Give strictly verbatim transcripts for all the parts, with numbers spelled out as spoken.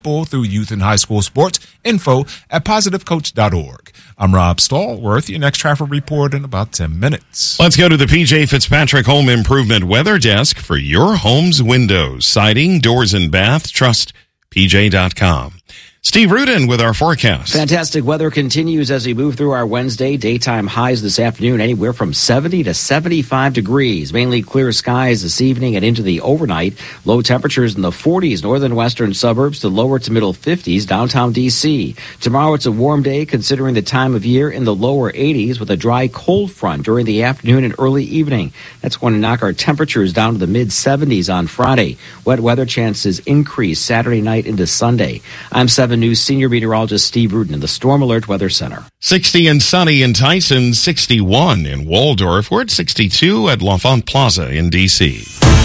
through youth and high school sports. Info at positive coach dot org. I'm Rob Stallworth. Your next traffic report in about ten minutes. Let's go to the P J Fitzpatrick Home Improvement Weather Desk for your home's windows, siding, doors, and bath. Trust P J dot com. Steve Rudin with our forecast. Fantastic weather continues as we move through our Wednesday. Daytime highs this afternoon anywhere from seventy to seventy-five degrees. Mainly clear skies this evening and into the overnight. Low temperatures in the forties, northern western suburbs to lower to middle fifties, downtown D C. Tomorrow it's a warm day considering the time of year, in the lower eighties with a dry cold front during the afternoon and early evening. That's going to knock our temperatures down to the mid seventies on Friday. Wet weather chances increase Saturday night into Sunday. I'm seven News senior meteorologist Steve Rudin in the Storm Alert Weather Center. sixty and sunny in Tyson, sixty-one in Waldorf. We're at sixty-two at L'Enfant Plaza in D C.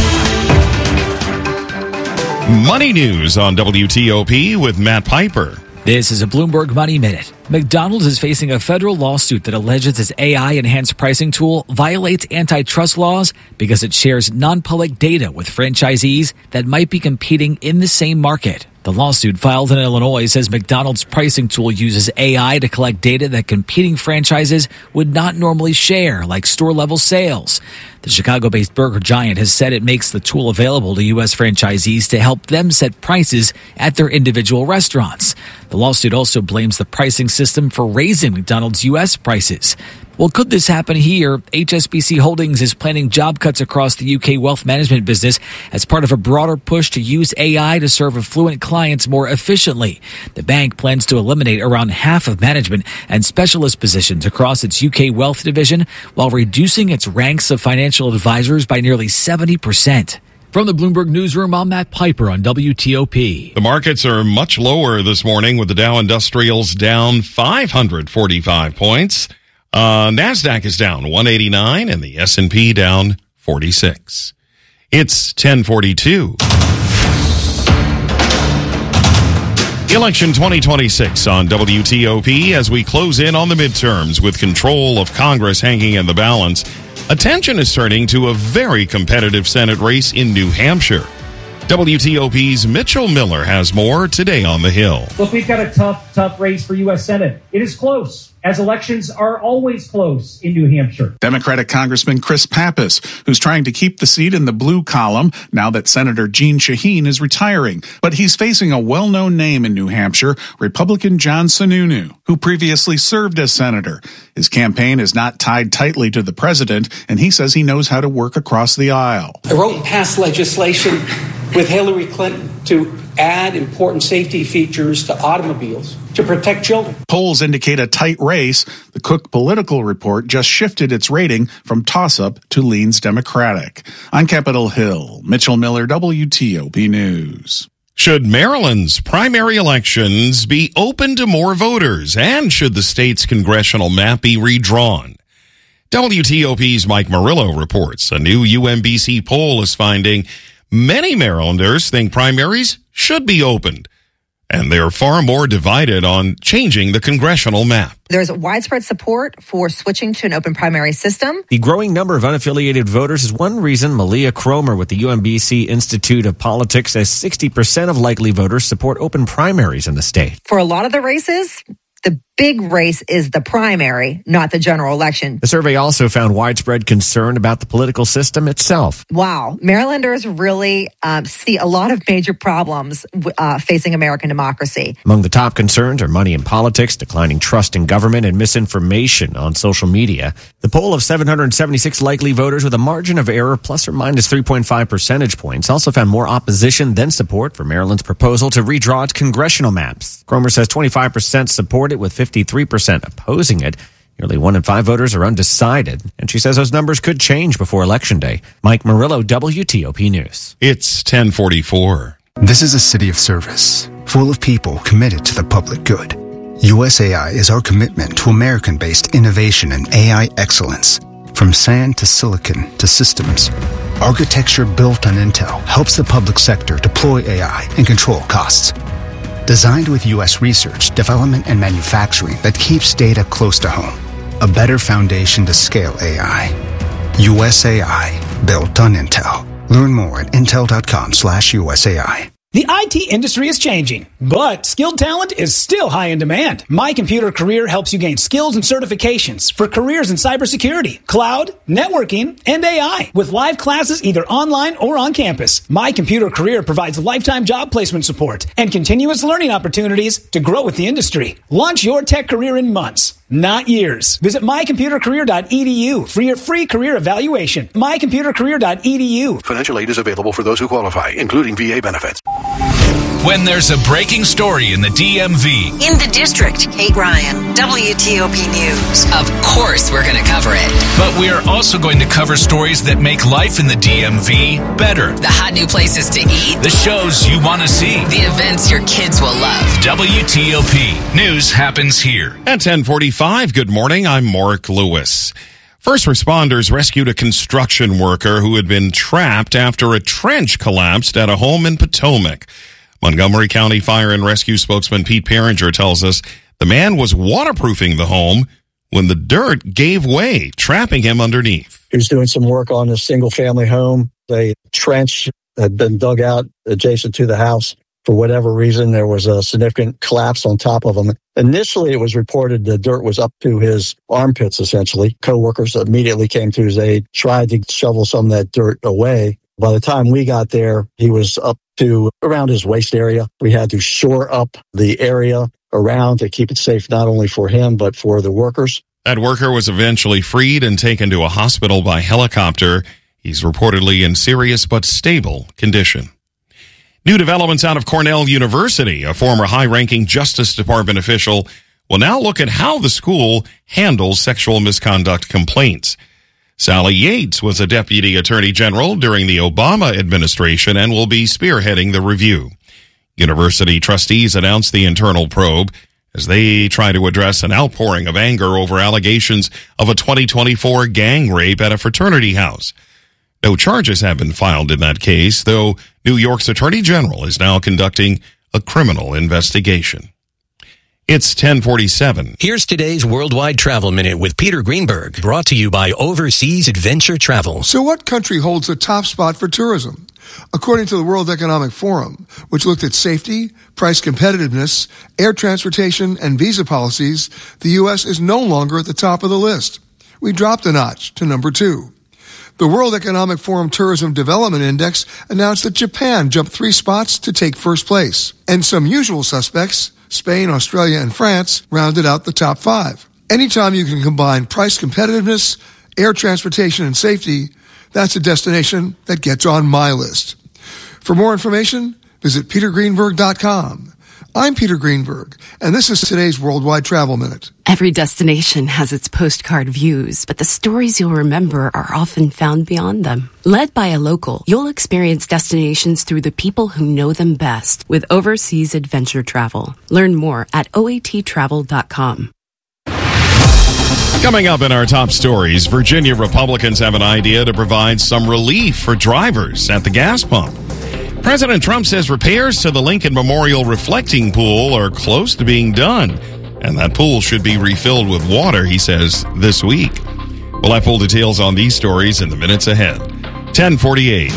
Money news on W T O P with Matt Piper. This is a Bloomberg Money Minute. McDonald's is facing a federal lawsuit that alleges its A I-enhanced pricing tool violates antitrust laws because it shares non-public data with franchisees that might be competing in the same market. The lawsuit filed in Illinois says McDonald's pricing tool uses A I to collect data that competing franchises would not normally share, like store-level sales. The Chicago-based burger giant has said it makes the tool available to U S franchisees to help them set prices at their individual restaurants. The lawsuit also blames the pricing system for raising McDonald's U S prices. Well, could this happen here? H S B C Holdings is planning job cuts across the U K wealth management business as part of a broader push to use A I to serve affluent clients more efficiently. The bank plans to eliminate around half of management and specialist positions across its U K wealth division while reducing its ranks of financial advisors by nearly seventy percent. From the Bloomberg Newsroom, I'm Matt Piper on W T O P. The markets are much lower this morning with the Dow Industrials down five hundred forty-five points. Uh, NASDAQ is down one eighty-nine and the S and P down forty-six. It's ten forty-two. Election twenty twenty-six on W T O P as we close in on the midterms with control of Congress hanging in the balance. Attention is turning to a very competitive Senate race in New Hampshire. W T O P's Mitchell Miller has more today on the Hill. Look, we've got a tough, tough race for U S Senate. It is close, as elections are always close in New Hampshire. Democratic Congressman Chris Pappas, who's trying to keep the seat in the blue column now that Senator Jeanne Shaheen is retiring. But he's facing a well-known name in New Hampshire, Republican John Sununu, who previously served as senator. His campaign is not tied tightly to the president, and he says he knows how to work across the aisle. I wrote and passed legislation with Hillary Clinton to add important safety features to automobiles to protect children. Polls indicate a tight race. The Cook Political Report just shifted its rating from toss-up to leans Democratic. On Capitol Hill, Mitchell Miller, W T O P News. Should Maryland's primary elections be open to more voters? And should the state's congressional map be redrawn? W T O P's Mike Murillo reports a new U M B C poll is finding many Marylanders think primaries should be opened, and they're far more divided on changing the congressional map. There's widespread support for switching to an open primary system. The growing number of unaffiliated voters is one reason Malia Cromer with the U M B C Institute of Politics says sixty percent of likely voters support open primaries in the state. For a lot of the races, the big race is the primary, not the general election. The survey also found widespread concern about the political system itself. Wow. Marylanders really um, see a lot of major problems uh, facing American democracy. Among the top concerns are money in politics, declining trust in government, and misinformation on social media. The poll of seven hundred seventy-six likely voters with a margin of error plus or minus three point five percentage points also found more opposition than support for Maryland's proposal to redraw its congressional maps. Cromer says twenty-five percent support it with fifty-three percent opposing it. Nearly one in five voters are undecided, and she says those numbers could change before Election Day. Mike Murillo, W T O P News. It's ten forty-four. This is a city of service, full of people committed to the public good. U S A I is our commitment to American-based innovation and A I excellence. From sand to silicon to systems, architecture built on Intel helps the public sector deploy A I and control costs. Designed with U S research, development, and manufacturing that keeps data close to home. A better foundation to scale A I. U S A I, built on Intel. Learn more at intel dot com slash U S A I. The I T industry is changing. But skilled talent is still high in demand. My Computer Career helps you gain skills and certifications for careers in cybersecurity, cloud, networking, and A I with live classes either online or on campus. My Computer Career provides lifetime job placement support and continuous learning opportunities to grow with the industry. Launch your tech career in months, not years. Visit my computer career dot e d u for your free career evaluation. my computer career dot e d u. Financial aid is available for those who qualify, including V A benefits. When there's a breaking story in the D M V. In the district, Kate Ryan, W T O P News. Of course we're going to cover it. But we are also going to cover stories that make life in the D M V better. The hot new places to eat. The shows you want to see. The events your kids will love. W T O P News happens here. At ten forty-five, good morning, I'm Mark Lewis. First responders rescued a construction worker who had been trapped after a trench collapsed at a home in Potomac. Montgomery County Fire and Rescue spokesman Pete Perringer tells us the man was waterproofing the home when the dirt gave way, trapping him underneath. He was doing some work on a single-family home. A trench had been dug out adjacent to the house. For whatever reason, there was a significant collapse on top of him. Initially, it was reported the dirt was up to his armpits, essentially. Co-workers immediately came to his aid, tried to shovel some of that dirt away. By the time we got there, he was up to around his waist area. We had to shore up the area around to keep it safe, not only for him, but for the workers. That worker was eventually freed and taken to a hospital by helicopter. He's reportedly in serious but stable condition. New developments out of Cornell University. A former high-ranking Justice Department official will now look at how the school handles sexual misconduct complaints. Sally Yates was a deputy attorney general during the Obama administration and will be spearheading the review. University trustees announced the internal probe as they try to address an outpouring of anger over allegations of a twenty twenty-four gang rape at a fraternity house. No charges have been filed in that case, though New York's attorney general is now conducting a criminal investigation. It's ten forty-seven. Here's today's Worldwide Travel Minute with Peter Greenberg, brought to you by Overseas Adventure Travel. So what country holds the top spot for tourism? According to the World Economic Forum, which looked at safety, price competitiveness, air transportation, and visa policies, the U S is no longer at the top of the list. We dropped a notch to number two. The World Economic Forum Tourism Development Index announced that Japan jumped three spots to take first place. And some usual suspects, Spain, Australia, and France, rounded out the top five. Anytime you can combine price competitiveness, air transportation, and safety, that's a destination that gets on my list. For more information, visit peter greenberg dot com. I'm Peter Greenberg, and this is today's Worldwide Travel Minute. Every destination has its postcard views, but the stories you'll remember are often found beyond them. Led by a local, you'll experience destinations through the people who know them best with Overseas Adventure Travel. Learn more at O A T travel dot com. Coming up in our top stories, Virginia Republicans have an idea to provide some relief for drivers at the gas pump. President Trump says repairs to the Lincoln Memorial reflecting pool are close to being done, and that pool should be refilled with water, he says, this week. We'll have full details on these stories in the minutes ahead. ten forty-eight.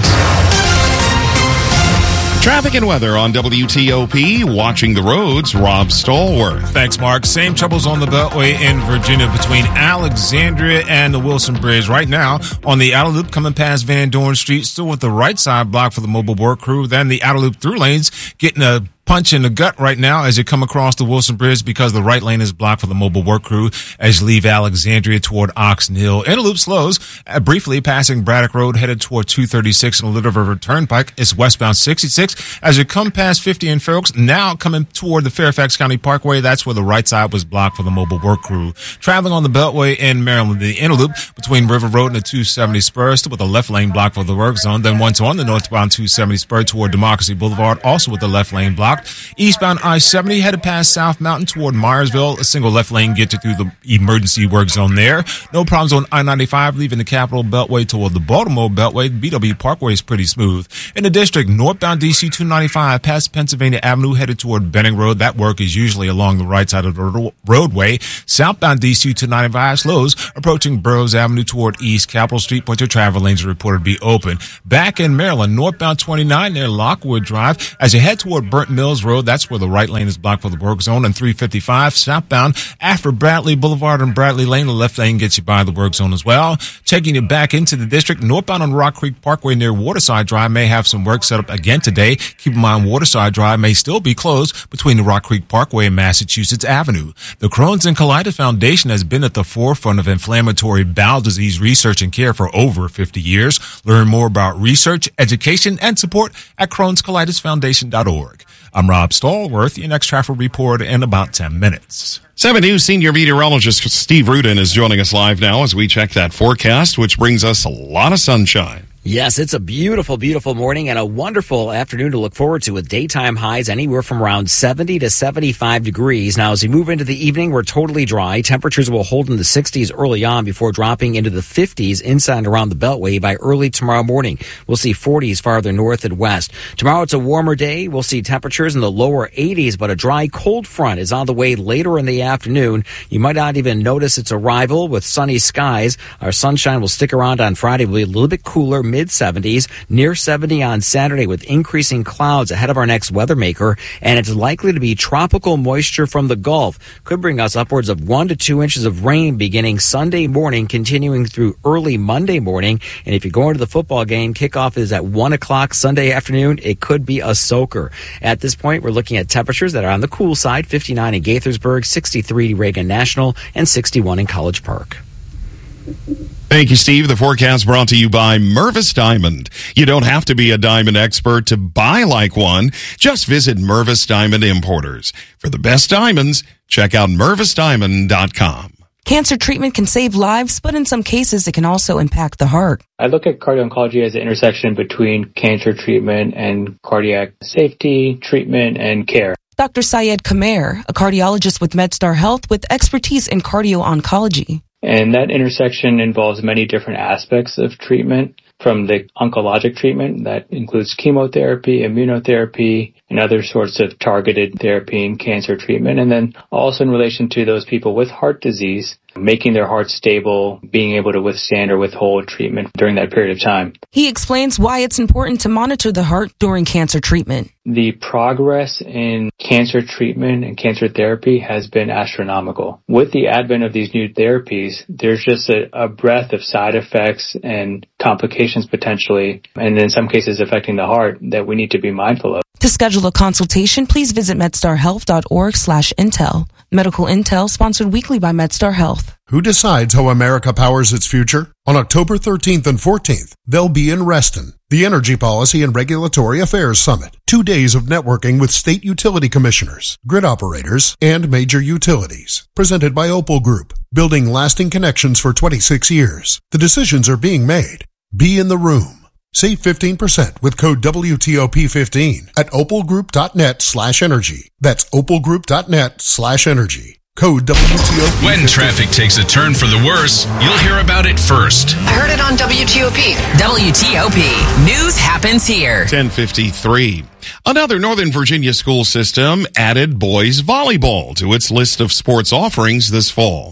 Traffic and weather on W T O P. Watching the roads, Rob Stallworth. Thanks, Mark. Same troubles on the Beltway in Virginia between Alexandria and the Wilson Bridge. Right now, on the outer loop coming past Van Dorn Street, still with the right side blocked for the mobile work crew. Then the outer loop through lanes getting a punch in the gut right now as you come across the Wilson Bridge because the right lane is blocked for the mobile work crew as you leave Alexandria toward Oxon Hill. Inner loop slows uh, briefly passing Braddock Road headed toward two thirty-six and the Little River Turnpike. It's westbound sixty-six as you come past fifty in Fair Oaks. Now coming toward the Fairfax County Parkway, that's where the right side was blocked for the mobile work crew. Traveling on the Beltway in Maryland, the inner loop between River Road and the two seventy spur still with the left lane blocked for the work zone. Then once on the northbound two seventy spur toward Democracy Boulevard, also with the left lane blocked. Eastbound I seventy headed past South Mountain toward Myersville. A single left lane gets you through the emergency work zone there. No problems on I ninety-five leaving the Capitol Beltway toward the Baltimore Beltway. B W Parkway is pretty smooth. In the district, northbound D C two ninety-five past Pennsylvania Avenue headed toward Benning Road. That work is usually along the right side of the roadway. Southbound D C two ninety-five slows approaching Burroughs Avenue toward East Capitol Street, but your travel lanes are reported to be open. Back in Maryland, northbound twenty-nine near Lockwood Drive as you head toward Burnt Mill. Mills Road. That's where the right lane is blocked for the work zone. And three fifty-five southbound after Bradley Boulevard and Bradley Lane, the left lane gets you by the work zone as well. Taking you back into the district, northbound on Rock Creek Parkway near Waterside Drive may have some work set up again today. Keep in mind, Waterside Drive may still be closed between the Rock Creek Parkway and Massachusetts Avenue. The Crohn's and Colitis Foundation has been at the forefront of inflammatory bowel disease research and care for over fifty years. Learn more about research, education, and support at crohns colitis foundation dot org. I'm Rob Stallworth, your next traffic report in about ten minutes. seven News senior meteorologist Steve Rudin is joining us live now as we check that forecast, which brings us a lot of sunshine. Yes, it's a beautiful, beautiful morning and a wonderful afternoon to look forward to with daytime highs anywhere from around seventy to seventy-five degrees. Now, as we move into the evening, we're totally dry. Temperatures will hold in the sixties early on before dropping into the fifties inside and around the Beltway by early tomorrow morning. We'll see forties farther north and west. Tomorrow, it's a warmer day. We'll see temperatures in the lower eighties, but a dry, cold front is on the way later in the afternoon. You might not even notice its arrival with sunny skies. Our sunshine will stick around on Friday. We'll be a little bit cooler, mid-seventies, near seventy on Saturday with increasing clouds ahead of our next weather maker, and it's likely to be tropical moisture from the Gulf. Could bring us upwards of one to two inches of rain beginning Sunday morning, continuing through early Monday morning. And if you're going to the football game, kickoff is at one o'clock Sunday afternoon. It could be a soaker. At this point, we're looking at temperatures that are on the cool side, fifty-nine in Gaithersburg, sixty-three Reagan National, and sixty-one in College Park. Thank you, Steve. The forecast brought to you by Mervis Diamond. You don't have to be a diamond expert to buy like one. Just visit Mervis Diamond Importers. For the best diamonds, check out mervis diamond dot com. Cancer treatment can save lives, but in some cases it can also impact the heart. I look at cardio-oncology as the intersection between cancer treatment and cardiac safety, treatment, and care. Doctor Syed Kamer, a cardiologist with MedStar Health with expertise in cardio-oncology. And that intersection involves many different aspects of treatment, from the oncologic treatment that includes chemotherapy, immunotherapy, and other sorts of targeted therapy and cancer treatment. And then also in relation to those people with heart disease, making their heart stable, being able to withstand or withhold treatment during that period of time. He explains why it's important to monitor the heart during cancer treatment. The progress in cancer treatment and cancer therapy has been astronomical. With the advent of these new therapies, there's just a, a breadth of side effects and complications potentially, and in some cases affecting the heart, that we need to be mindful of. To schedule a consultation, please visit medstar health dot org slash intel. Medical Intel, sponsored weekly by MedStar Health. Who decides how America powers its future? On October thirteenth and fourteenth, they'll be in Reston, the Energy Policy and Regulatory Affairs Summit. Two days of networking with state utility commissioners, grid operators, and major utilities. Presented by Opal Group, building lasting connections for twenty-six years. The decisions are being made. Be in the room. Save fifteen percent with code W T O P fifteen at opalgroup.net slash energy. That's opalgroup.net slash energy. Code W T O P. When traffic takes a turn for the worse, you'll hear about it first. I heard it on W T O P. W T O P. News happens here. ten fifty-three. Another Northern Virginia school system added boys volleyball to its list of sports offerings this fall.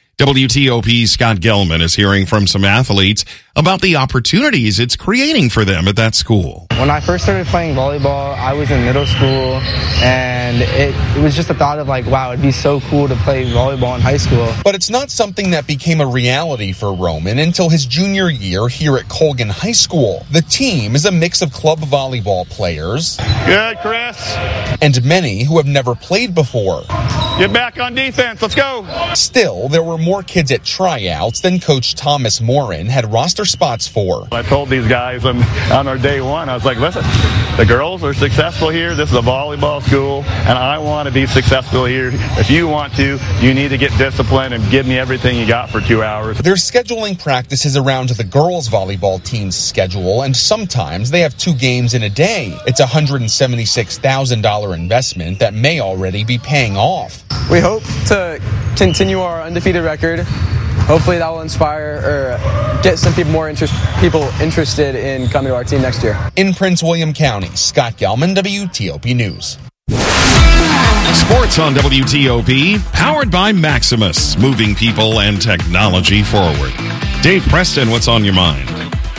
W T O P's Scott Gelman is hearing from some athletes about the opportunities it's creating for them at that school. When I first started playing volleyball, I was in middle school, and it, it was just a thought of like, wow, it'd be so cool to play volleyball in high school. But it's not something that became a reality for Roman until his junior year here at Colgan High School. The team is a mix of club volleyball players. Good, Chris. And many who have never played before. Get back on defense. Let's go. Still, there were more kids at tryouts than Coach Thomas Morin had roster spots for. I told these guys on, on our day one, I was like, listen, the girls are successful here. This is a volleyball school, and I want to be successful here. If you want to, you need to get disciplined and give me everything you got for two hours. They're scheduling practices around the girls' volleyball team's schedule, and sometimes they have two games in a day. It's a one hundred seventy-six thousand dollars investment that may already be paying off. We hope to continue our undefeated record. Hopefully that will inspire or get some people more interest, people interested in coming to our team next year. In Prince William County, Scott Gelman, W T O P News. Sports on W T O P, powered by Maximus, moving people and technology forward. Dave Preston, what's on your mind?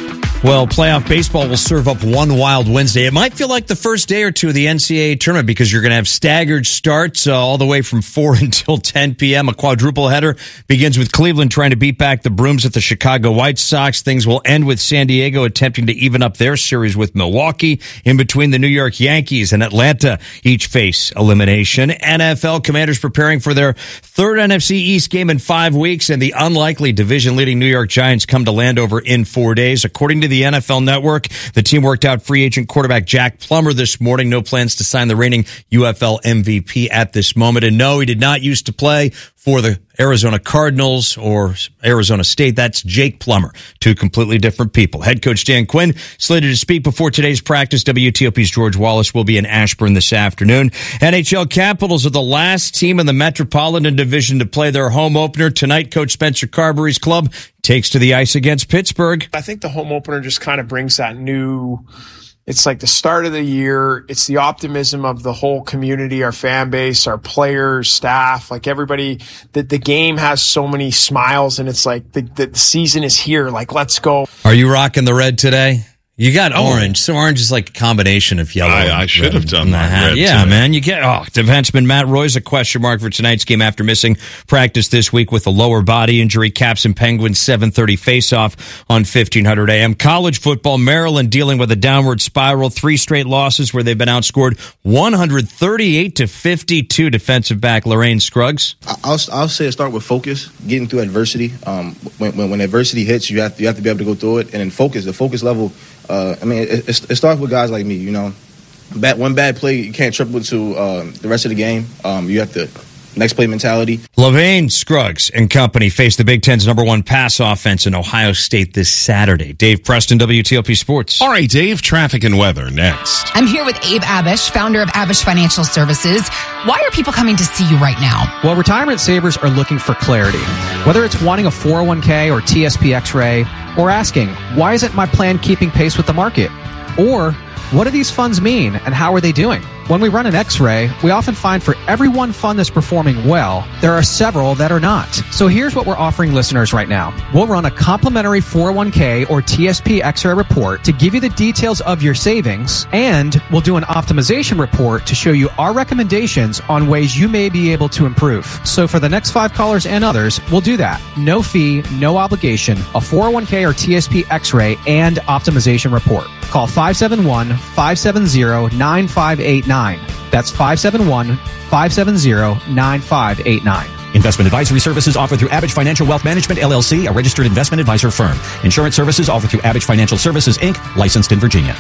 Well, playoff baseball will serve up one wild Wednesday. It might feel like the first day or two of the N C double A tournament because you're going to have staggered starts uh, all the way from four until ten p.m. A quadruple header begins with Cleveland trying to beat back the Brooms at the Chicago White Sox. Things will end with San Diego attempting to even up their series with Milwaukee. In between, the New York Yankees and Atlanta each face elimination. N F L Commanders preparing for their third N F C East game in five weeks, and the unlikely division-leading New York Giants come to Landover in four days. According to the The N F L Network, the team worked out free agent quarterback Jack Plummer this morning. No plans to sign the reigning U F L M V P at this moment. And no, he did not used to play for the Arizona Cardinals or Arizona State. That's Jake Plummer. Two completely different people. Head coach Dan Quinn slated to speak before today's practice. W T O P's George Wallace will be in Ashburn this afternoon. N H L Capitals are the last team in the Metropolitan Division to play their home opener. Tonight, Coach Spencer Carberry's club takes to the ice against Pittsburgh. I think the home opener just kind of brings that new, it's like the start of the year. It's the optimism of the whole community, our fan base, our players, staff, like everybody. The, the game has so many smiles, and it's like the, the season is here. Like, let's go. Are you rocking the red today? You got orange. So orange is like a combination of yellow. I, I should have done that. Red yeah, today. man. You get, oh, defenseman Matt Roy's a question mark for tonight's game after missing practice this week with a lower body injury. Caps and Penguins seven thirty faceoff on fifteen hundred A M. College football, Maryland dealing with a downward spiral. Three straight losses where they've been outscored one thirty-eight to fifty-two. Defensive back Lorraine Scruggs. I'll, I'll say start with focus, getting through adversity. Um, when, when, when adversity hits, you have, to, you have to be able to go through it. And then focus, the focus level. Uh, I mean, it, it, it starts with guys like me, you know. Bad, one bad play, you can't triple to uh, the rest of the game. Um, you have to next play mentality. Levine Scruggs and company face the Big Ten's number one pass offense in Ohio State this Saturday. Dave Preston, W T O P Sports. All right, Dave, traffic and weather next. I'm here with Abe Abish, founder of Abish Financial Services. Why are people coming to see you right now? Well, retirement savers are looking for clarity. Whether it's wanting a four oh one k or T S P X-ray, or asking, why isn't my plan keeping pace with the market? Or, what do these funds mean and how are they doing? When we run an X-ray, we often find for every one fund that's performing well, there are several that are not. So here's what we're offering listeners right now. We'll run a complimentary four oh one k or T S P X-ray report to give you the details of your savings, and we'll do an optimization report to show you our recommendations on ways you may be able to improve. So for the next five callers and others, we'll do that. No fee, no obligation, a four oh one k or T S P X-ray and optimization report. Call five seven one, five seven zero, nine five eight nine. That's five seven one, five seven zero, nine five eight nine. Investment advisory services offered through Abish Financial Wealth Management, L L C, a registered investment advisor firm. Insurance services offered through Abish Financial Services, Incorporated, licensed in Virginia.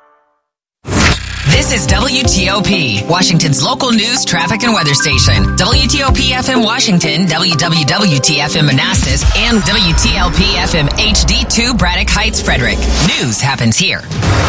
This is W T O P, Washington's local news, traffic, and weather station. W T O P F M Washington, W W W T F M Manassas, and W T L P F M H D two Braddock Heights, Frederick. News happens here.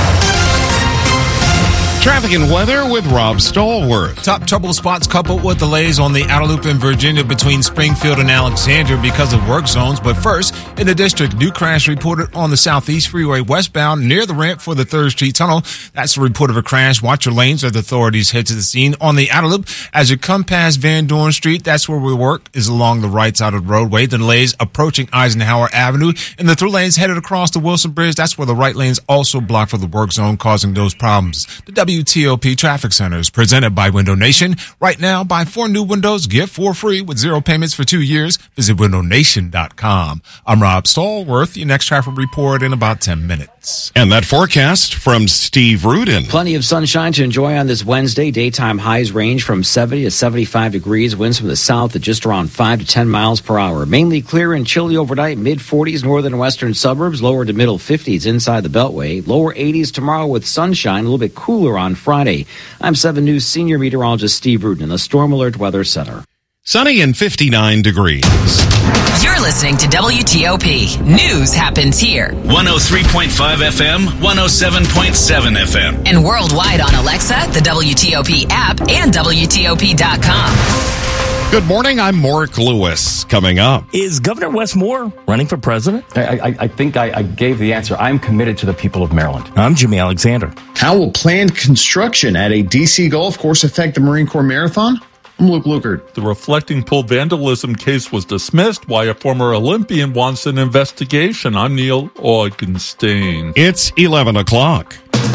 Traffic and weather with Rob Stallworth. Top trouble spots coupled with delays on the outer loop in Virginia between Springfield and Alexandria because of work zones. But first, in the district, new crash reported on the Southeast Freeway westbound near the ramp for the third Street Tunnel. That's the report of a crash. Watch your lanes as the authorities head to the scene. On the outer loop, as you come past Van Dorn Street, that's where we work, is along the right side of the roadway. The delays approaching Eisenhower Avenue. And the through lanes headed across the Wilson Bridge, that's where the right lanes also blocked for the work zone, causing those problems. The W T O P Traffic Center is presented by Window Nation. Right now, buy four new windows, get four free with zero payments for two years. Visit window nation dot com. I'm Rob Stallworth. Your next traffic report in about ten minutes. And that forecast from Steve Rudin. Plenty of sunshine to enjoy on this Wednesday. Daytime highs range from seventy to seventy-five degrees. Winds from the south at just around five to ten miles per hour. Mainly clear and chilly overnight. Mid forties northern and western suburbs. Lower to middle fifties inside the Beltway. Lower eighties tomorrow with sunshine. A little bit cooler on Friday. I'm seven News senior meteorologist Steve Rudin in the Storm Alert Weather Center. Sunny and fifty-nine degrees. You're listening to W T O P. News happens here. one oh three point five F M, one oh seven point seven F M. And worldwide on Alexa, the W T O P app, and W T O P dot com. Good morning. I'm Mark Lewis. Coming up. Is Governor Wes Moore running for president? I, I, I think I, I gave the answer. I'm committed to the people of Maryland. I'm Jimmy Alexander. How will planned construction at a D C golf course affect the Marine Corps Marathon? I'm Luke Lukert. The reflecting pool vandalism case was dismissed. Why a former Olympian wants an investigation. I'm Neil Augenstein. It's eleven o'clock.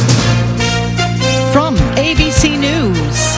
From A B C News,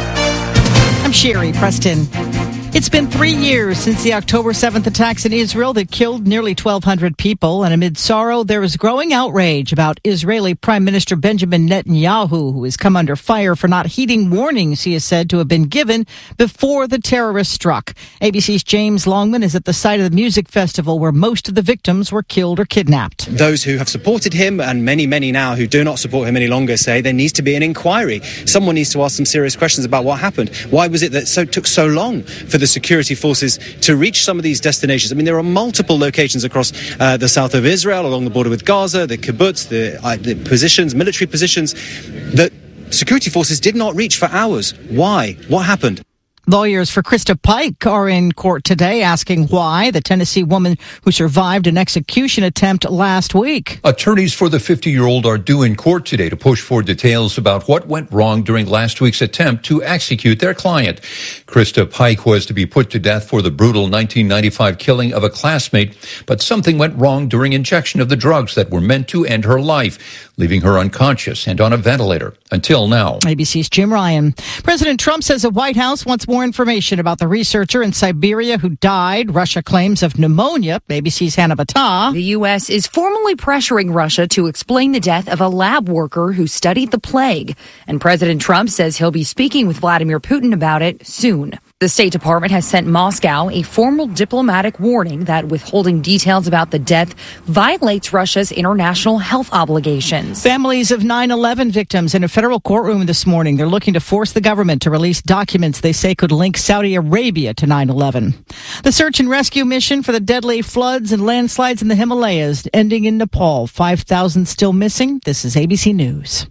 I'm Sherry Preston. It's been three years since the October seventh attacks in Israel that killed nearly twelve hundred people. And amid sorrow, there is growing outrage about Israeli Prime Minister Benjamin Netanyahu, who has come under fire for not heeding warnings he is said to have been given before the terrorists struck. A B C's James Longman is at the site of the music festival where most of the victims were killed or kidnapped. Those who have supported him, and many, many now who do not support him any longer, say there needs to be an inquiry. Someone needs to ask some serious questions about what happened. Why was it that so took so long for the security forces to reach some of these destinations? I mean, there are multiple locations across uh, the south of Israel, along the border with Gaza, the kibbutz, the, uh, the positions, military positions, that security forces did not reach for hours. Why? What happened? Lawyers for Krista Pike are in court today asking why, the Tennessee woman who survived an execution attempt last week. Attorneys for the fifty-year-old are due in court today to push for details about what went wrong during last week's attempt to execute their client. Krista Pike was to be put to death for the brutal nineteen ninety-five killing of a classmate, but something went wrong during injection of the drugs that were meant to end her life, leaving her unconscious and on a ventilator until now. A B C's Jim Ryan. President Trump says the White House wants more information about the researcher in Siberia who died. Russia claims of pneumonia. A B C's Hannah Battah. The U S is formally pressuring Russia to explain the death of a lab worker who studied the plague. And President Trump says he'll be speaking with Vladimir Putin about it soon. The State Department has sent Moscow a formal diplomatic warning that withholding details about the death violates Russia's international health obligations. Families of nine eleven victims in a federal courtroom this morning. They're looking to force the government to release documents they say could link Saudi Arabia to nine eleven. The search and rescue mission for the deadly floods and landslides in the Himalayas ending in Nepal. five thousand still missing. This is A B C News.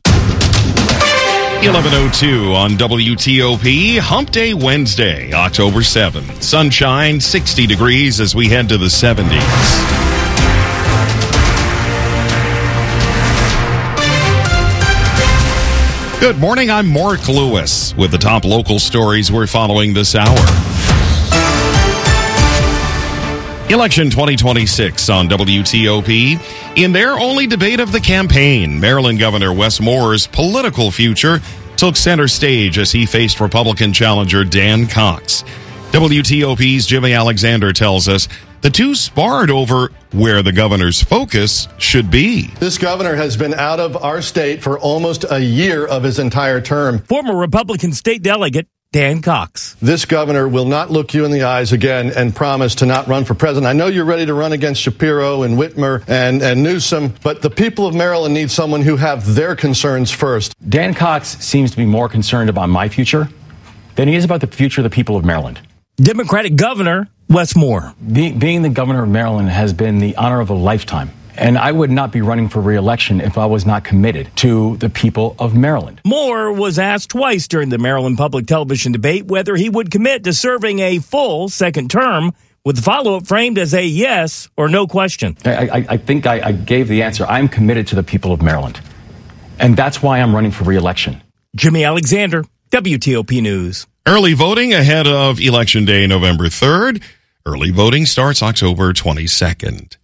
eleven oh two on W T O P, Hump Day Wednesday, October seventh. Sunshine, sixty degrees as we head to the seventies. Good morning, I'm Mark Lewis with the top local stories we're following this hour. Election twenty twenty-six on W T O P. In their only debate of the campaign, Maryland Governor Wes Moore's political future took center stage as he faced Republican challenger Dan Cox. W T O P's Jimmy Alexander tells us the two sparred over where the governor's focus should be. This governor has been out of our state for almost a year of his entire term. Former Republican state delegate Dan Cox. This governor will not look you in the eyes again and promise to not run for president. I know you're ready to run against Shapiro and Whitmer and, and Newsom, but the people of Maryland need someone who have their concerns first. Dan Cox seems to be more concerned about my future than he is about the future of the people of Maryland. Democratic Governor Wes Moore. Be, being the governor of Maryland has been the honor of a lifetime. And I would not be running for re-election if I was not committed to the people of Maryland. Moore was asked twice during the Maryland Public Television debate whether he would commit to serving a full second term, with the follow-up framed as a yes or no question. I, I, I think I, I gave the answer. I'm committed to the people of Maryland. And that's why I'm running for re-election. Jimmy Alexander, W T O P News. Early voting ahead of Election Day, November third. Early voting starts October twenty-second.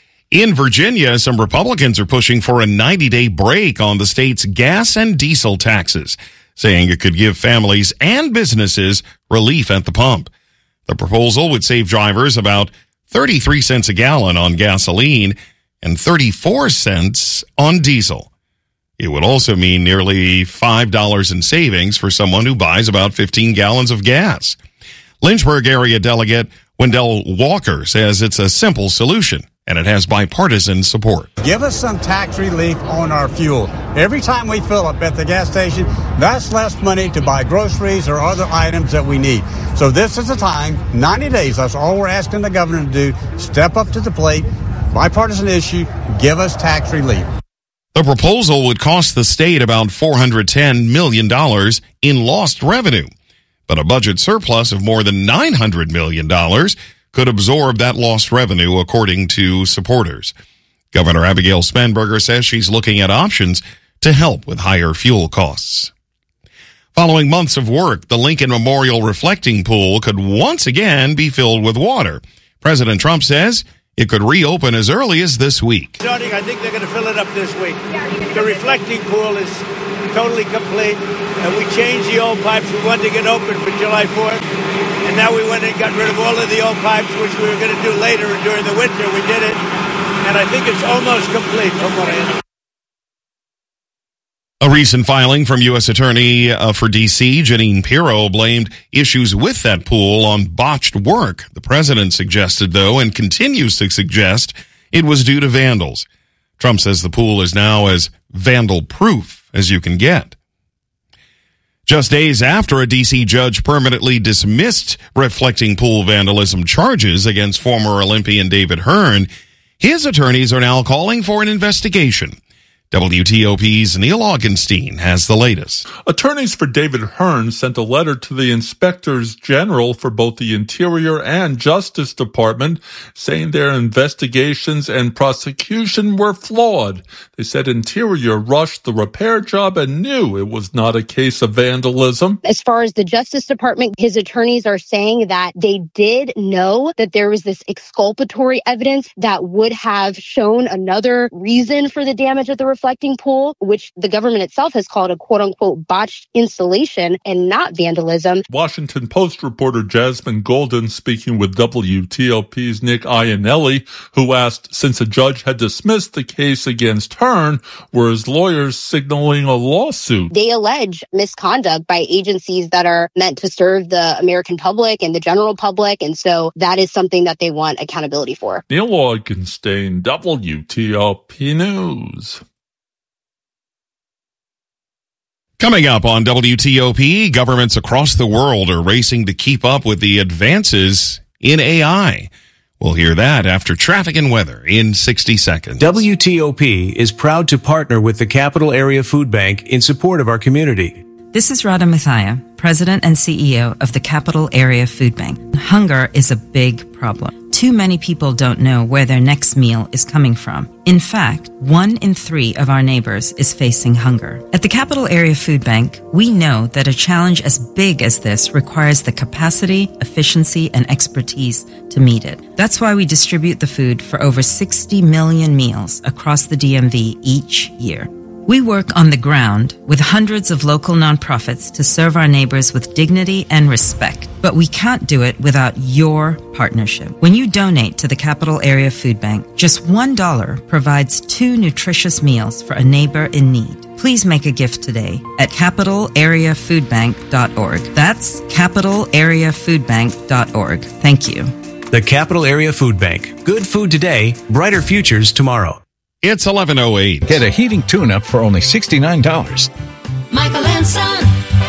In Virginia, some Republicans are pushing for a ninety-day break on the state's gas and diesel taxes, saying it could give families and businesses relief at the pump. The proposal would save drivers about thirty-three cents a gallon on gasoline and thirty-four cents on diesel. It would also mean nearly five dollars in savings for someone who buys about fifteen gallons of gas. Lynchburg area delegate Wendell Walker says it's a simple solution, and it has bipartisan support. Give us some tax relief on our fuel. Every time we fill up at the gas station, that's less money to buy groceries or other items that we need. So this is the time, ninety days, that's all we're asking the governor to do. Step up to the plate, bipartisan issue, give us tax relief. The proposal would cost the state about four hundred ten million dollars in lost revenue, but a budget surplus of more than nine hundred million dollars could absorb that lost revenue, according to supporters. Governor Abigail Spanberger says she's looking at options to help with higher fuel costs. Following months of work, the Lincoln Memorial Reflecting Pool could once again be filled with water. President Trump says it could reopen as early as this week. Starting, I think they're going to fill it up this week. The reflecting pool is totally complete, and we changed the old pipes. We wanted to get open for July fourth, and now we went and got rid of all of the old pipes, which we were going to do later during the winter. We did it, and I think it's almost complete from what I understand. A recent filing from U S Attorney uh, for D C, Jeanine Pirro, blamed issues with that pool on botched work. The president suggested, though, and continues to suggest, it was due to vandals. Trump says the pool is now as vandal-proof as you can get. Just days after a D C judge permanently dismissed reflecting pool vandalism charges against former Olympian David Hearn, his attorneys are now calling for an investigation. W T O P's Neil Augenstein has the latest. Attorneys for David Hearn sent a letter to the inspectors general for both the Interior and Justice Department saying their investigations and prosecution were flawed. They said Interior rushed the repair job and knew it was not a case of vandalism. As far as the Justice Department, his attorneys are saying that they did know that there was this exculpatory evidence that would have shown another reason for the damage at the reflecting pool, which the government itself has called a quote-unquote botched installation and not vandalism. Washington Post reporter Jasmine Golden speaking with W T O P's Nick Iannelli, who asked, since a judge had dismissed the case against Hearn, were his lawyers signaling a lawsuit? They allege misconduct by agencies that are meant to serve the American public and the general public, and so that is something that they want accountability for. Neil Augenstein, W T O P News. Coming up on W T O P, governments across the world are racing to keep up with the advances in A I. We'll hear that after traffic and weather in sixty seconds. W T O P is proud to partner with the Capital Area Food Bank in support of our community. This is Radha Mathia, President and C E O of the Capital Area Food Bank. Hunger is a big problem. Too many people don't know where their next meal is coming from. In fact, one in three of our neighbors is facing hunger. At the Capital Area Food Bank, we know that a challenge as big as this requires the capacity, efficiency, and expertise to meet it. That's why we distribute the food for over sixty million meals across the D M V each year. We work on the ground with hundreds of local nonprofits to serve our neighbors with dignity and respect. But we can't do it without your partnership. When you donate to the Capital Area Food Bank, just one dollar provides two nutritious meals for a neighbor in need. Please make a gift today at capital area food bank dot org. That's capital area food bank dot org. Thank you. The Capital Area Food Bank. Good food today, brighter futures tomorrow. It's eleven oh eight. Get a heating tune-up for only sixty-nine dollars. Michael and Son.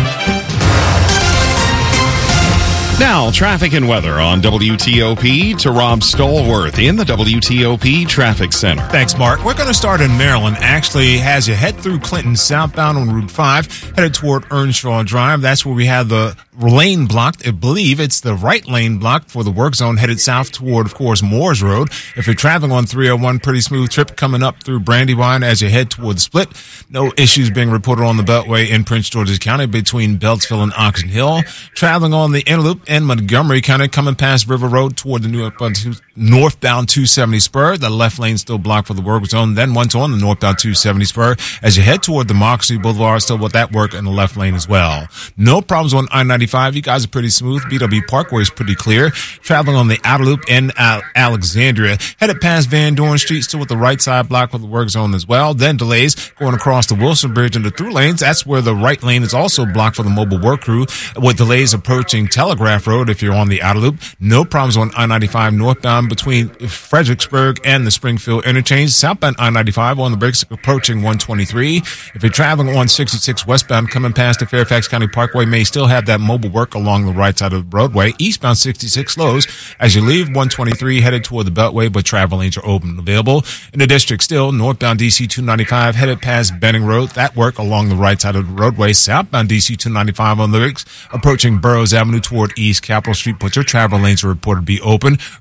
Now, traffic and weather on W T O P to Rob Stallworth in the W T O P Traffic Center. Thanks, Mark. We're going to start in Maryland. Actually, as you head through Clinton southbound on Route five, headed toward Earnshaw Drive. That's where we have the lane blocked. I believe it's the right lane blocked for the work zone headed south toward, of course, Moores Road. If you're traveling on three oh one, pretty smooth trip coming up through Brandywine as you head toward the split. No issues being reported on the Beltway in Prince George's County between Beltsville and Oxon Hill. Traveling on the Inner Loop in Montgomery County, coming past River Road toward the new, uh, northbound two seventy spur. The left lane still blocked for the work zone. Then once on the northbound two seventy spur, as you head toward the Moxie Boulevard, still with that work in the left lane as well. No problems on I ninety-five. You guys are pretty smooth. B W Parkway is pretty clear. Traveling on the outer loop in Al- Alexandria, headed past Van Dorn Street, still with the right side blocked for the work zone as well. Then delays going across the Wilson Bridge into through lanes. That's where the right lane is also blocked for the mobile work crew, with delays approaching Telegraph Road if you're on the outer loop. No problems on I ninety-five northbound between Fredericksburg and the Springfield interchange. Southbound I ninety-five on the brakes approaching one twenty-three. If you're traveling on sixty-six westbound coming past the Fairfax County Parkway, may still have that mobile work along the right side of the roadway. Eastbound sixty-six slows as you leave one twenty-three headed toward the Beltway, but travel lanes are open and available. In the district still, northbound D C two ninety-five headed past Benning Road. That work along the right side of the roadway. Southbound D C two ninety-five on the brakes approaching Burroughs Avenue toward East Capitol Street, but your travel lanes are reported to be open. Earlier crash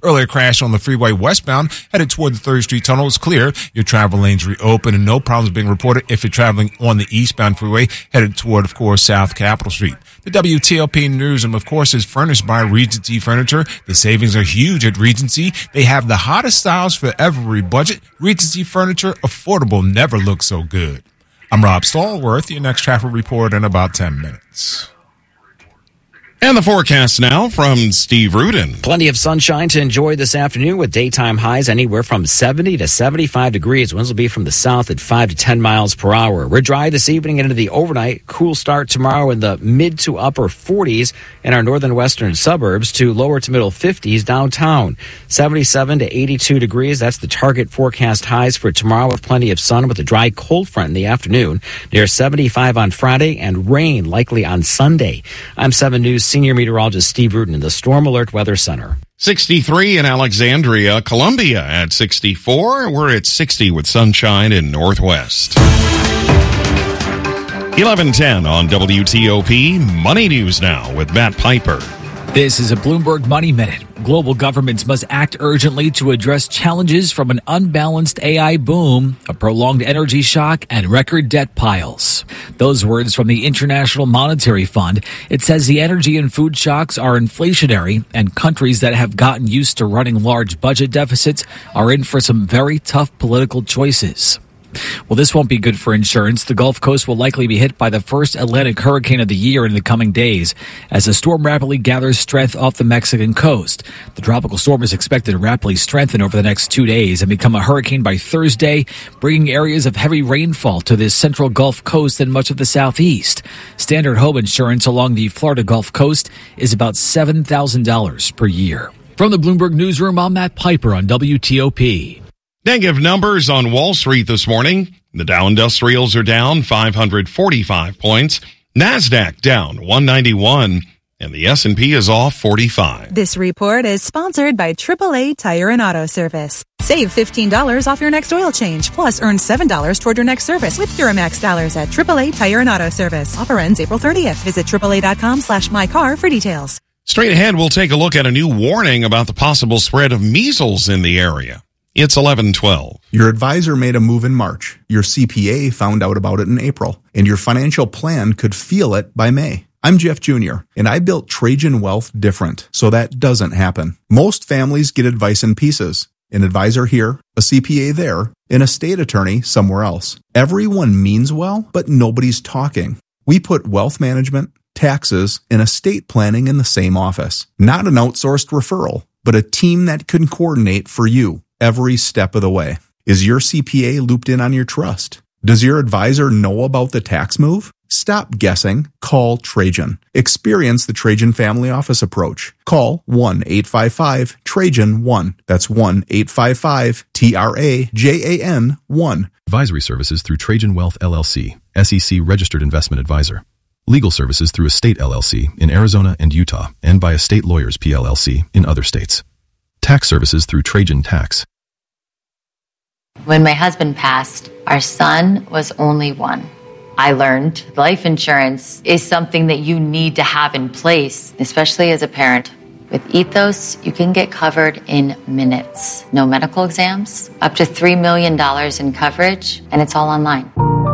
crash on the freeway westbound headed toward the third Street Tunnel is clear. Your travel lanes reopen and no problems being reported if you're traveling on the eastbound freeway headed toward, of course, South Capitol Street. The W T L P newsroom, of course, is furnished by Regency Furniture. The savings are huge at Regency. They have the hottest styles for every budget. Regency Furniture, affordable, never looks so good. I'm Rob Stallworth, your next traffic report in about ten minutes. And the forecast now from Steve Rudin. Plenty of sunshine to enjoy this afternoon with daytime highs anywhere from seventy to seventy-five degrees. Winds will be from the south at five to ten miles per hour. We're dry this evening into the overnight. Cool start tomorrow in the mid to upper forties in our northern western suburbs to lower to middle fifties downtown. seventy-seven to eighty-two degrees. That's the target forecast highs for tomorrow with plenty of sun with a dry cold front in the afternoon. Near seventy-five on Friday and rain likely on Sunday. I'm seven News Senior Meteorologist Steve Rudin in the Storm Alert Weather Center. sixty-three in Alexandria, Columbia at sixty-four. We're at sixty with sunshine in Northwest. eleven ten on W T O P. Money News now with Matt Piper. This is a Bloomberg Money Minute. Global governments must act urgently to address challenges from an unbalanced A I boom, a prolonged energy shock, and record debt piles. Those words from the International Monetary Fund. It says the energy and food shocks are inflationary, and countries that have gotten used to running large budget deficits are in for some very tough political choices. Well, this won't be good for insurance. The Gulf Coast will likely be hit by the first Atlantic hurricane of the year in the coming days as the storm rapidly gathers strength off the Mexican coast. The tropical storm is expected to rapidly strengthen over the next two days and become a hurricane by Thursday, bringing areas of heavy rainfall to the central Gulf Coast and much of the southeast. Standard home insurance along the Florida Gulf Coast is about seven thousand dollars per year. From the Bloomberg Newsroom, I'm Matt Piper on W T O P. Negative numbers on Wall Street this morning. The Dow Industrials are down five hundred forty-five points. NASDAQ down one ninety-one. And the S and P is off forty-five. This report is sponsored by triple A Tire and Auto Service. Save fifteen dollars off your next oil change, plus earn seven dollars toward your next service with Duramax dollars at triple A Tire and Auto Service. Offer ends April thirtieth. Visit triple A dot com slash my car for details. Straight ahead, we'll take a look at a new warning about the possible spread of measles in the area. It's eleven twelve. Your advisor made a move in March. Your C P A found out about it in April. And your financial plan could feel it by May. I'm Jeff Junior, and I built Trajan Wealth different, so that doesn't happen. Most families get advice in pieces. An advisor here, a C P A there, and a state attorney somewhere else. Everyone means well, but nobody's talking. We put wealth management, taxes, and estate planning in the same office. Not an outsourced referral, but a team that can coordinate for you every step of the way. Is your C P A looped in on your trust? Does your advisor know about the tax move? Stop guessing. Call Trajan. Experience the Trajan Family Office approach. Call one eight five five Trajan one. That's one eight five five T R A J A N one. Advisory services through Trajan Wealth L L C, S E C registered investment advisor. Legal services through Estate L L C in Arizona and Utah, and by Estate Lawyers P L L C in other states. Tax services through Trajan Tax. When my husband passed, our son was only one. I learned life insurance is something that you need to have in place, especially as a parent. With Ethos, you can get covered in minutes. No medical exams, up to three million dollars in coverage, and it's all online.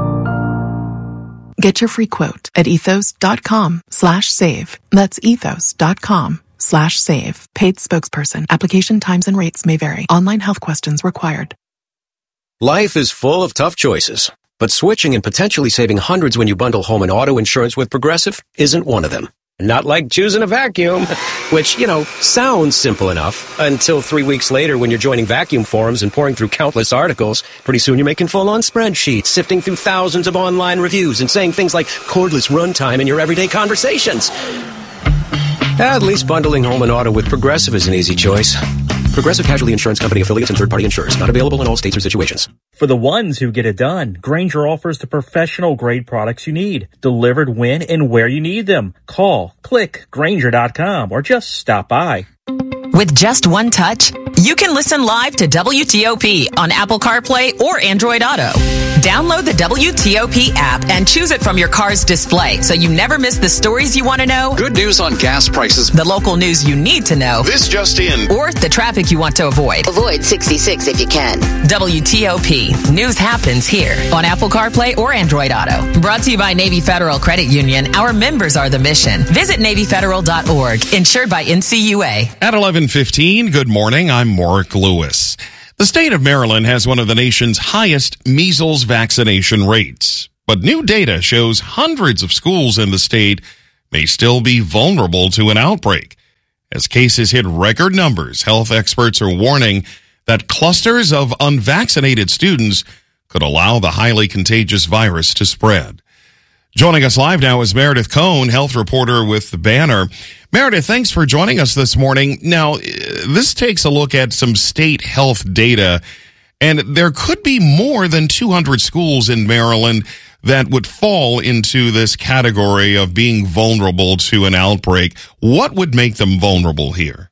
Get your free quote at ethos.com slash save. That's ethos.com slash save. Paid spokesperson. Application times and rates may vary. Online health questions required. Life is full of tough choices, but switching and potentially saving hundreds when you bundle home and auto insurance with Progressive isn't one of them. Not like choosing a vacuum, which, you know, sounds simple enough until three weeks later when you're joining vacuum forums and pouring through countless articles. Pretty soon you're making full-on spreadsheets, sifting through thousands of online reviews and saying things like cordless runtime in your everyday conversations. At least bundling home and auto with Progressive is an easy choice. Progressive Casualty Insurance Company affiliates and third-party insurers. Not available in all states or situations. For the ones who get it done, Grainger offers the professional-grade products you need, delivered when and where you need them. Call, click, Grainger dot com, or just stop by. With just one touch, you can listen live to W T O P on Apple CarPlay or Android Auto. Download the W T O P app and choose it from your car's display so you never miss the stories you want to know. Good news on gas prices. The local news you need to know. This just in. Or the traffic you want to avoid. Avoid sixty-six if you can. W T O P. News happens here on Apple CarPlay or Android Auto. Brought to you by Navy Federal Credit Union. Our members are the mission. Visit Navy Federal dot org. Insured by N C U A. At eleven fifteen, good morning. I'm Mark Lewis. The state of Maryland has one of the nation's highest measles vaccination rates. But new data shows hundreds of schools in the state may still be vulnerable to an outbreak. As cases hit record numbers, health experts are warning that clusters of unvaccinated students could allow the highly contagious virus to spread. Joining us live now is Meredith Cohn, health reporter with the Banner. Meredith, thanks for joining us this morning. Now, this takes a look at some state health data, and there could be more than two hundred schools in Maryland that would fall into this category of being vulnerable to an outbreak. What would make them vulnerable here?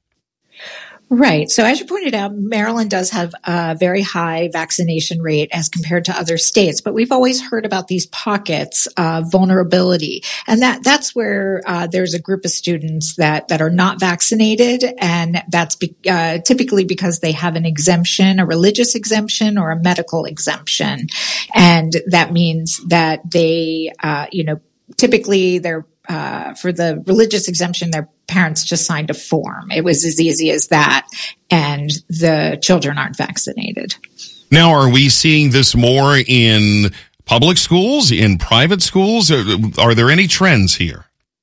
Right. So as you pointed out, Maryland does have a very high vaccination rate as compared to other states, but we've always heard about these pockets of vulnerability. And that, that's where uh, there's a group of students that, that are not vaccinated. And that's be, uh, typically because they have an exemption, a religious exemption or a medical exemption. And that means that they, uh, you know, typically they're Uh, for the religious exemption, their parents just signed a form. It was as easy as that, and the children aren't vaccinated. Now, are we seeing this more in public schools, in private schools? Are, are there any trends here?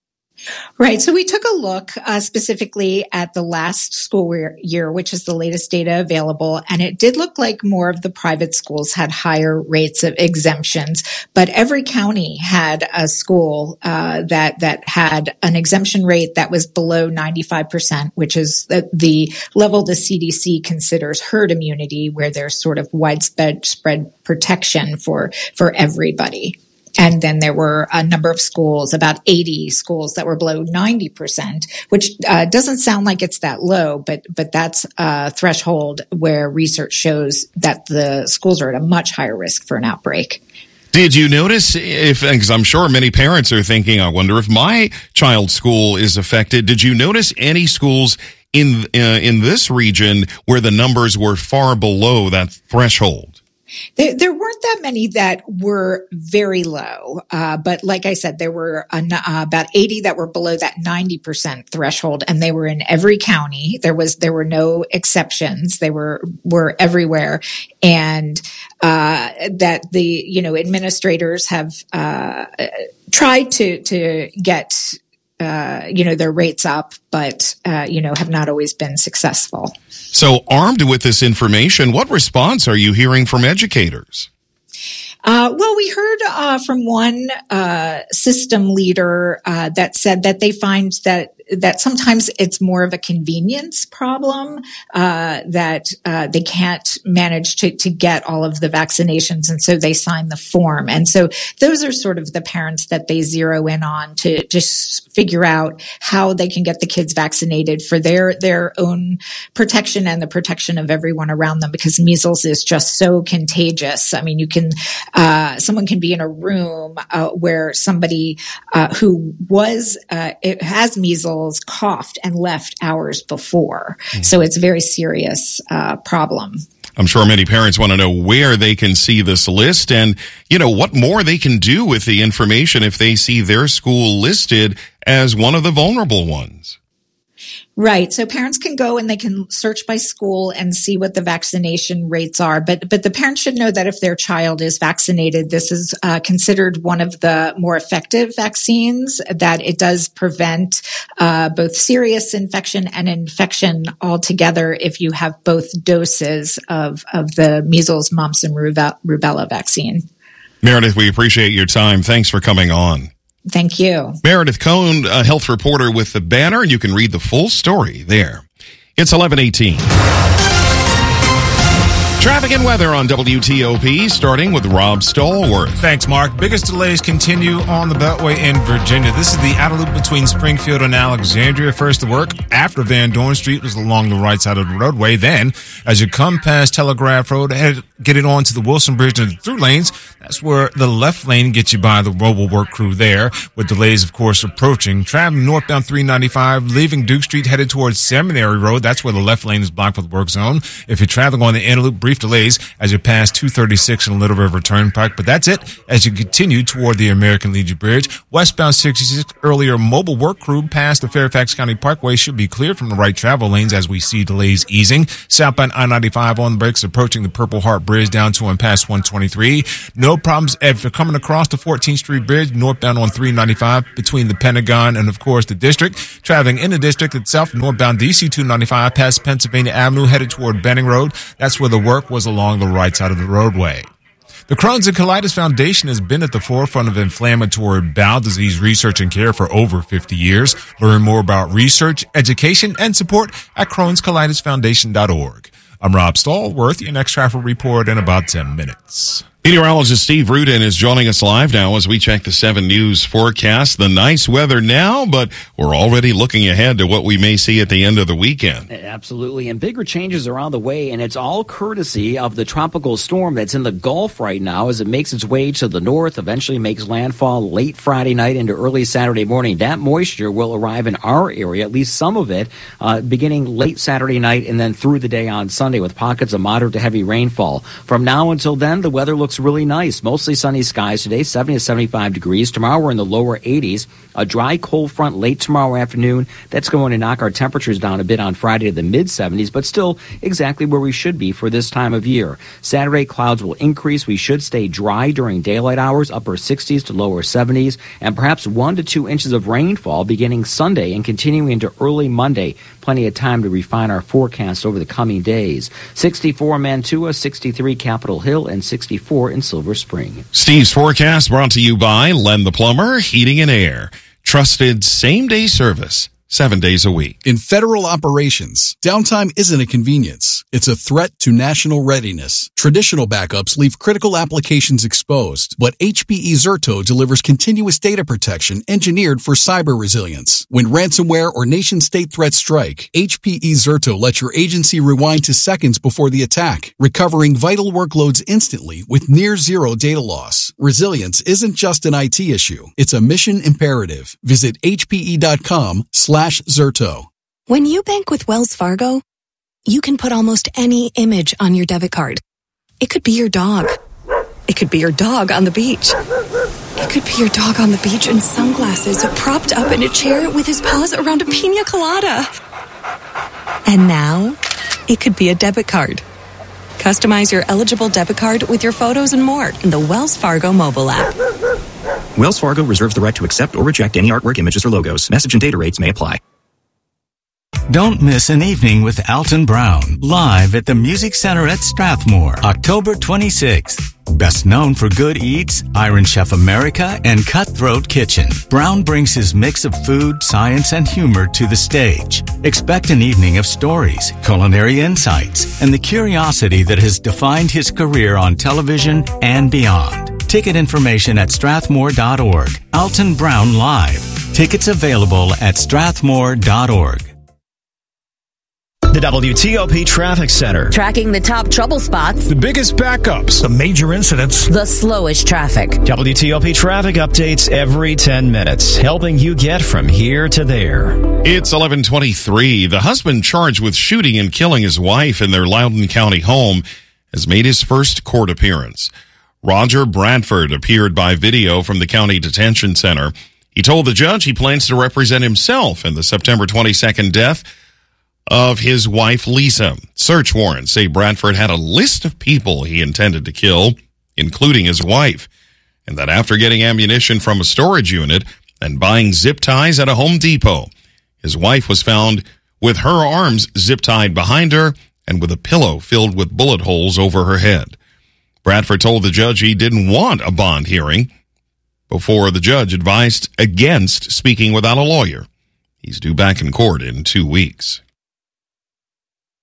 Right. So we took a look uh, specifically at the last school year, which is the latest data available, and it did look like more of the private schools had higher rates of exemptions. But every county had a school uh, that that had an exemption rate that was below ninety-five percent, which is the, the level the C D C considers herd immunity, where there's sort of widespread spread protection for for everybody. And then there were a number of schools, about eighty schools that were below ninety percent, which uh, doesn't sound like it's that low, but but that's a threshold where research shows that the schools are at a much higher risk for an outbreak. Did you notice if, because I'm sure many parents are thinking, I wonder if my child's school is affected. Did you notice any schools in uh, in this region where the numbers were far below that threshold? There, there weren't that many that were very low, uh, but like I said, there were uh, about eighty that were below that ninety percent threshold, and they were in every county. There was there were no exceptions; they were were everywhere, and uh, that the you know administrators have uh, tried to to get uh, you know their rates up, but uh, you know have not always been successful. So, armed with this information, what response are you hearing from educators? Uh, well, we heard uh, from one uh, system leader uh, that said that they find that that sometimes it's more of a convenience problem, uh, that uh, they can't manage to, to get all of the vaccinations, and so they sign the form. And so those are sort of the parents that they zero in on to just figure out how they can get the kids vaccinated for their their own protection and the protection of everyone around them, because measles is just so contagious. I mean, you can uh, someone can be in a room uh, where somebody uh, who was uh, it has measles coughed and left hours before. Mm-hmm. So it's a very serious uh, problem. I'm sure many parents want to know where they can see this list and, you know, what more they can do with the information if they see their school listed as one of the vulnerable ones. Right. So parents can go and they can search by school and see what the vaccination rates are. But but the parents should know that if their child is vaccinated, this is uh, considered one of the more effective vaccines, that it does prevent uh, both serious infection and infection altogether if you have both doses of, of the measles, mumps, and rubella vaccine. Meredith, we appreciate your time. Thanks for coming on. Thank you. Meredith Cohn, a health reporter with the Banner, and you can read the full story there. It's eleven eighteen. Traffic and weather on W T O P, starting with Rob Stallworth. Thanks, Mark. Biggest delays continue on the Beltway in Virginia. This is the outer loop between Springfield and Alexandria. First to work after Van Dorn Street was along the right side of the roadway. Then, as you come past Telegraph Road, head, getting on to the Wilson Bridge and the through lanes, that's where the left lane gets you by the mobile work crew there, with delays, of course, approaching. Traveling northbound three ninety-five, leaving Duke Street, headed towards Seminary Road. That's where the left lane is blocked with work zone. If you're traveling on the inner loop, brief delays as you pass two thirty-six and Little River Turnpike. But that's it as you continue toward the American Legion Bridge. Westbound sixty-six, earlier mobile work crew past the Fairfax County Parkway should be cleared from the right travel lanes as we see delays easing. Southbound I ninety-five on the brakes approaching the Purple Heart Bridge down to and past one twenty-three. No problems if you're coming across the fourteenth Street Bridge northbound on three ninety-five between the Pentagon and, of course, the district. Traveling in the district itself, northbound D C two ninety-five past Pennsylvania Avenue headed toward Benning Road. That's where the work was along the right side of the roadway. The Crohn's and Colitis Foundation has been at the forefront of inflammatory bowel disease research and care for over fifty years. Learn more about research, education, and support at crohns colitis foundation dot org. I'm Rob Stallworth, your next traffic report in about ten minutes. Meteorologist Steve Rudin is joining us live now as we check the seven News forecast. The nice weather now, but we're already looking ahead to what we may see at the end of the weekend. Absolutely, and bigger changes are on the way, and it's all courtesy of the tropical storm that's in the Gulf right now as it makes its way to the north, eventually makes landfall late Friday night into early Saturday morning. That moisture will arrive in our area, at least some of it, uh, beginning late Saturday night and then through the day on Sunday with pockets of moderate to heavy rainfall. From now until then, the weather looks really nice. Mostly sunny skies today, seventy to seventy-five degrees. Tomorrow we're in the lower eighties. A dry, cold front late tomorrow afternoon. That's going to knock our temperatures down a bit on Friday to the mid seventies, but still exactly where we should be for this time of year. Saturday, clouds will increase. We should stay dry during daylight hours, upper sixties to lower seventies, and perhaps one to two inches of rainfall beginning Sunday and continuing into early Monday. Plenty of time to refine our forecast over the coming days. sixty-four Mantua, sixty-three Capitol Hill, and sixty-four in Silver Spring. Steve's forecast brought to you by Len the Plumber, Heating and Air. Trusted same-day service, seven days a week. In federal operations, downtime isn't a convenience. It's a threat to national readiness. Traditional backups leave critical applications exposed, but H P E Zerto delivers continuous data protection engineered for cyber resilience. When ransomware or nation-state threats strike, H P E Zerto lets your agency rewind to seconds before the attack, recovering vital workloads instantly with near-zero data loss. Resilience isn't just an I T issue. It's a mission imperative. Visit hpe.com slash Zerto. When you bank with Wells Fargo, you can put almost any image on your debit card. It could be your dog. It could be your dog on the beach. It could be your dog on the beach in sunglasses, propped up in a chair with his paws around a pina colada. And now, it could be a debit card. Customize your eligible debit card with your photos and more in the Wells Fargo mobile app. Wells Fargo reserves the right to accept or reject any artwork, images, or logos. Message and data rates may apply. Don't miss an evening with Alton Brown, live at the Music Center at Strathmore, October twenty-sixth. Best known for Good Eats, Iron Chef America, and Cutthroat Kitchen, Brown brings his mix of food, science, and humor to the stage. Expect an evening of stories, culinary insights, and the curiosity that has defined his career on television and beyond. Ticket information at strathmore dot org. Alton Brown Live. Tickets available at strathmore dot org. The W T O P Traffic Center. Tracking the top trouble spots. The biggest backups. The major incidents. The slowest traffic. W T O P traffic updates every ten minutes, helping you get from here to there. It's eleven twenty-three. The husband charged with shooting and killing his wife in their Loudoun County home has made his first court appearance. Roger Bradford appeared by video from the county detention center. He told the judge he plans to represent himself in the September twenty-second death of his wife, Lisa. Search warrants say Bradford had a list of people he intended to kill, including his wife, and that after getting ammunition from a storage unit and buying zip ties at a Home Depot, his wife was found with her arms zip-tied behind her and with a pillow filled with bullet holes over her head. Bradford told the judge he didn't want a bond hearing before the judge advised against speaking without a lawyer. He's due back in court in two weeks.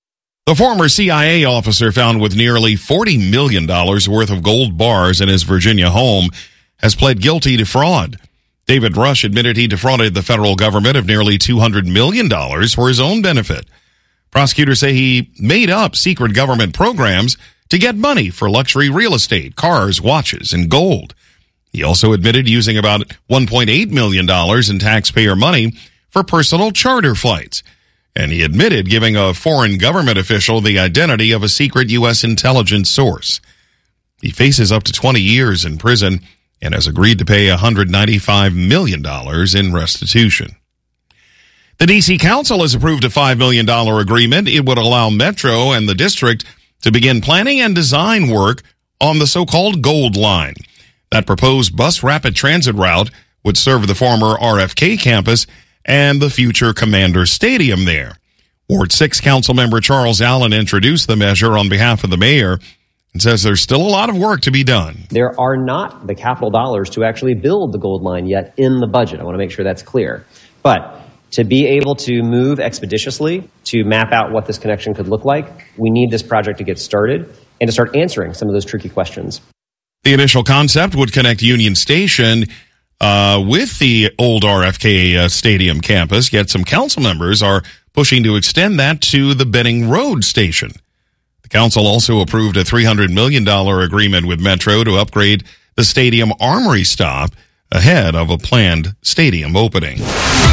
The former C I A officer found with nearly forty million dollars worth of gold bars in his Virginia home has pled guilty to fraud. David Rush admitted he defrauded the federal government of nearly two hundred million dollars for his own benefit. Prosecutors say he made up secret government programs to get money for luxury real estate, cars, watches, and gold. He also admitted using about one point eight million dollars in taxpayer money for personal charter flights. And he admitted giving a foreign government official the identity of a secret U S intelligence source. He faces up to twenty years in prison and has agreed to pay one hundred ninety-five million dollars in restitution. The D C Council has approved a five million dollars agreement. It would allow Metro and the district to begin planning and design work on the so-called Gold Line. That proposed bus rapid transit route would serve the former R F K campus and the future Commander Stadium there. Ward six Councilmember Charles Allen introduced the measure on behalf of the mayor and says there's still a lot of work to be done. There are not the capital dollars to actually build the Gold Line yet in the budget. I want to make sure that's clear. But to be able to move expeditiously, to map out what this connection could look like, we need this project to get started and to start answering some of those tricky questions. The initial concept would connect Union Station uh, with the old R F K uh, Stadium campus, yet some council members are pushing to extend that to the Benning Road Station. The council also approved a three hundred million dollars agreement with Metro to upgrade the stadium armory stop ahead of a planned stadium opening.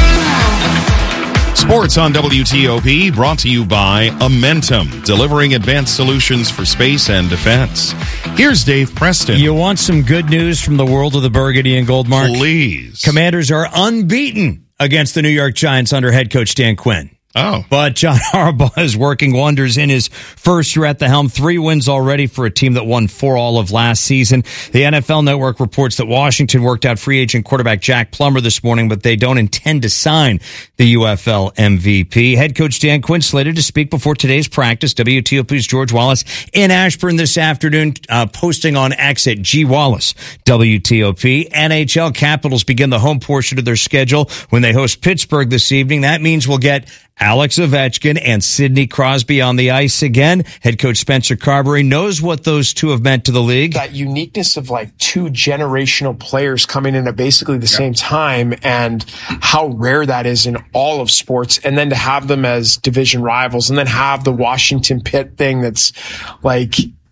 Sports on W T O P brought to you by Amentum, delivering advanced solutions for space and defense. Here's Dave Preston. You want some good news from the world of the burgundy and gold, Mark? Please. Commanders are unbeaten against the New York Giants under head coach Dan Quinn. Oh. But John Harbaugh is working wonders in his first year at the helm. Three wins already for a team that won four all of last season. The N F L Network reports that Washington worked out free agent quarterback Jack Plummer this morning, but they don't intend to sign the U F L M V P. Head coach Dan Quinn slated to speak before today's practice. W T O P's George Wallace in Ashburn this afternoon, uh, posting on X at G Wallace. W T O P. N H L Capitals begin the home portion of their schedule when they host Pittsburgh this evening. That means we'll get Alex Ovechkin and Sidney Crosby on the ice again. Head coach Spencer Carberry knows what those two have meant to the league. That uniqueness of like two generational players coming in at basically the yeah. same time, and how rare that is in all of sports. And then to have them as division rivals, and then have the Washington Pitt thing that's like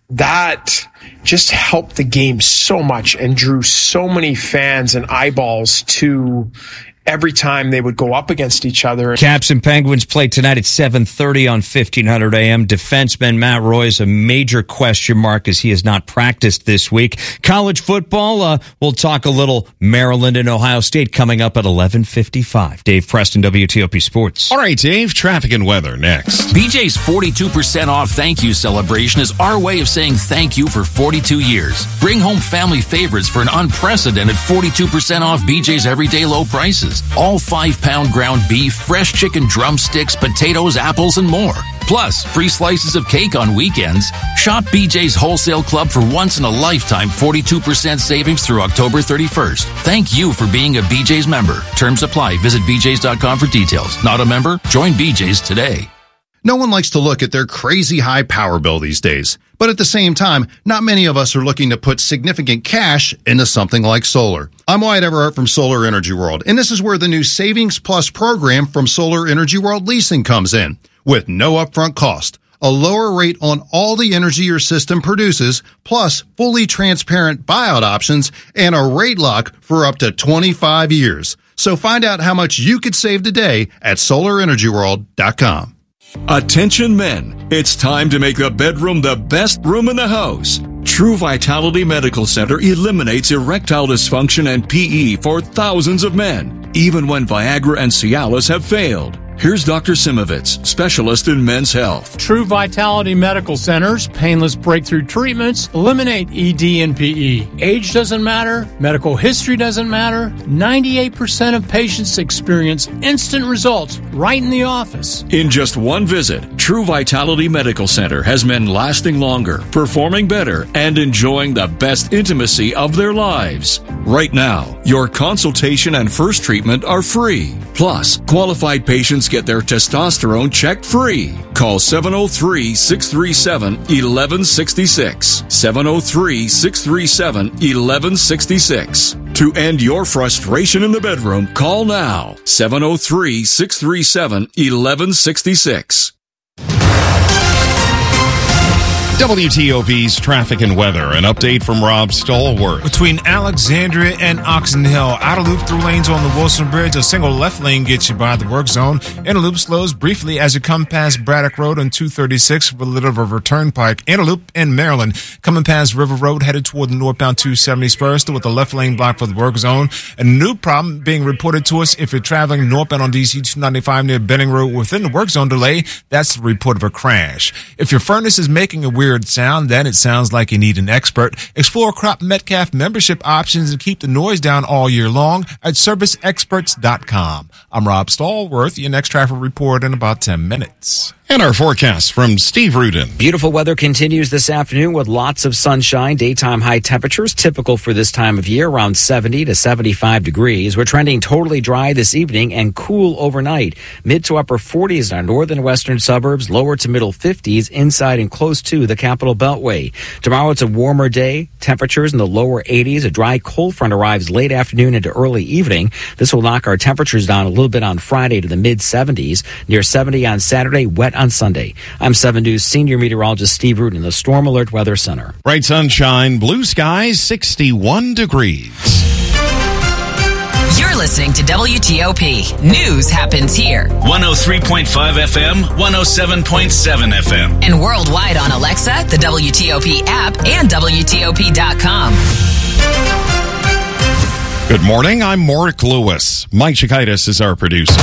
that just helped the game so much and drew so many fans and eyeballs to every time they would go up against each other. Caps and Penguins play tonight at seven thirty on fifteen hundred A M. Defenseman Matt Roy is a major question mark as he has not practiced this week. College football, uh, we'll talk a little Maryland and Ohio State coming up at eleven fifty-five. Dave Preston, W T O P Sports. All right, Dave, traffic and weather next. B J's forty-two percent off thank you celebration is our way of saying thank you for forty-two years. Bring home family favorites for an unprecedented forty-two percent off B J's everyday low prices. All five-pound ground beef, fresh chicken drumsticks, potatoes, apples, and more. Plus, free slices of cake on weekends. Shop B J's Wholesale Club for once-in-a-lifetime forty-two percent savings through October thirty-first. Thank you for being a B J's member. Terms apply. Visit B J's dot com for details. Not a member? Join B J's today. No one likes to look at their crazy high power bill these days. But at the same time, not many of us are looking to put significant cash into something like solar. I'm Wyatt Everhart from Solar Energy World, and this is where the new Savings Plus program from Solar Energy World Leasing comes in. With no upfront cost, a lower rate on all the energy your system produces, plus fully transparent buyout options, and a rate lock for up to twenty-five years. So find out how much you could save today at solar energy world dot com. Attention men, it's time to make the bedroom the best room in the house. True Vitality Medical Center eliminates erectile dysfunction and P E for thousands of men, even when Viagra and Cialis have failed. Here's Doctor Simovitz, specialist in men's health. True Vitality Medical Center's painless breakthrough treatments eliminate E D and P E. Age doesn't matter. Medical history doesn't matter. ninety-eight percent of patients experience instant results right in the office. In just one visit, True Vitality Medical Center has men lasting longer, performing better, and enjoying the best intimacy of their lives. Right now, your consultation and first treatment are free. Plus, qualified patients Americans get their testosterone checked free. Call seven oh three, six three seven, one one six six. seven oh three, six three seven, one one six six. To end your frustration in the bedroom, call now. seven oh three, six three seven, one one six six. W T O P's traffic and weather. An update from Rob Stallworth. Between Alexandria and Oxon Hill, outer loop through lanes on the Wilson Bridge. A single left lane gets you by the work zone. Inner loop slows briefly as you come past Braddock Road on two thirty-six for Little River Turnpike. Inner loop in Maryland, coming past River Road, headed toward the northbound two seventy spur, still with the left lane blocked for the work zone. A new problem being reported to us if you're traveling northbound on D C two ninety-five near Benning Road within the work zone delay. That's the report of a crash. If your furnace is making a weird sound, then it sounds like you need an expert. Explore Crop Metcalf membership options and keep the noise down all year long at service experts dot com. I'm Rob Stallworth, your next traffic report in about ten minutes. And our forecast from Steve Rudin. Beautiful weather continues this afternoon with lots of sunshine. Daytime high temperatures typical for this time of year, around seventy to seventy-five degrees. We're trending totally dry this evening and cool overnight. Mid to upper forties in our northern and western suburbs, lower to middle fifties inside and close to the Capital Beltway. Tomorrow it's a warmer day. Temperatures in the lower eighties. A dry cold front arrives late afternoon into early evening. This will knock our temperatures down a little bit on Friday to the mid seventies. Near seventy on Saturday, wet on Sunday. I'm seven News senior meteorologist Steve Rudin in the Storm Alert Weather Center. Bright sunshine, blue skies, sixty-one degrees. You're listening to W T O P. News happens here. one oh three point five F M, one oh seven point seven F M. And worldwide on Alexa, the W T O P app, and W T O P dot com. Good morning. I'm Morick Lewis. Mike Chikaitis is our producer.